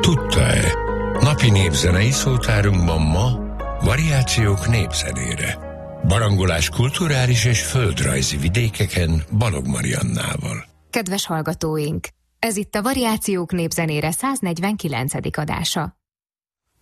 Tudta-e? Napi népzenei szótárunkban ma variációk népzenére. Barangolás kulturális és földrajzi vidékeken Balog Mariannával. Kedves hallgatóink! Ez itt a Variációk népzenére 149. adása.